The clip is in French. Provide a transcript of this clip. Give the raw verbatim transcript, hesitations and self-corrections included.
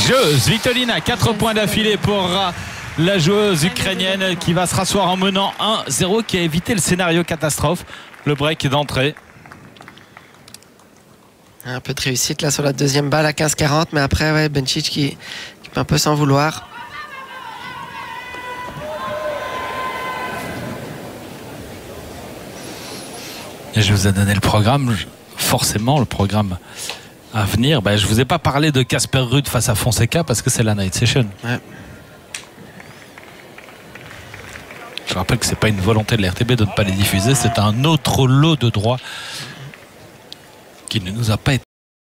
joueuse. Svitolina, quatre points d'affilée pour la joueuse ukrainienne qui va se rasseoir en menant un zéro, qui a évité le scénario catastrophe, le break d'entrée. Un peu de réussite là sur la deuxième balle à quinze quarante, mais après ouais, Bencic qui, qui peut un peu s'en vouloir. Et je vous ai donné le programme, forcément le programme à venir. Ben, je ne vous ai pas parlé de Casper Ruud face à Fonseca parce que c'est la night session. Ouais. Je rappelle que ce n'est pas une volonté de l'R T B de ne pas les diffuser, c'est un autre lot de droits qui ne nous a pas été